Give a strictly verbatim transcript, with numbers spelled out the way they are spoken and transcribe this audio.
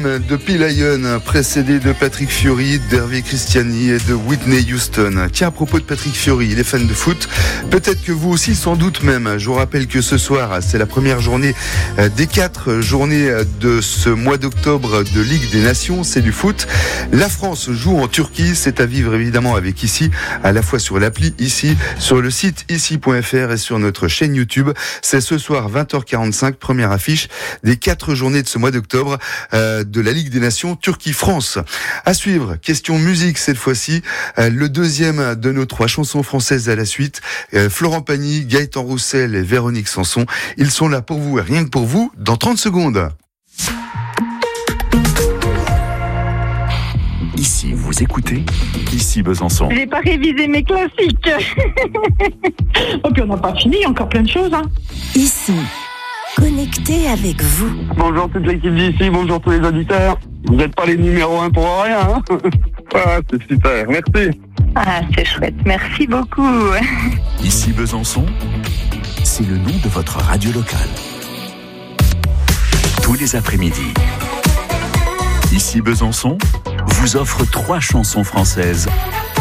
Dream de P-Lion, précédé de Patrick Fiori, d'Hervé Christiani et de Whitney Houston. Tiens, à propos de Patrick Fiori, il est fan de foot. Peut-être que vous aussi, sans doute même. Je vous rappelle que ce soir, c'est la première journée des quatre journées de ce mois d'octobre de Ligue des Nations. C'est du foot. La France joue en Turquie. C'est à vivre évidemment avec Ici, à la fois sur l'appli Ici, sur le site ici point f r et sur notre chaîne YouTube. C'est ce soir vingt heures quarante-cinq, première affiche des quatre journées de ce mois d'octobre euh, de la Ligue des Nations Turquie-France. À suivre, question musique cette fois-ci, euh, le deuxième de nos trois chansons françaises à la suite, euh, Florent Pagny, Gaëtan Roussel et Véronique Sanson. Ils sont là pour vous et rien que pour vous dans trente secondes. Ici, vous écoutez Ici Besançon. J'ai pas révisé mes classiques. Oh, puis on n'a pas fini, encore plein de choses. Hein. Ici, connecté avec vous. Bonjour toute l'équipe d'ici, bonjour tous les auditeurs. Vous n'êtes pas les numéros un pour rien, hein. Ah, c'est super, merci. Ah, c'est chouette, merci beaucoup. Ici Besançon, c'est le nom de votre radio locale. Tous les après-midi, Ici Besançon vous offre trois chansons françaises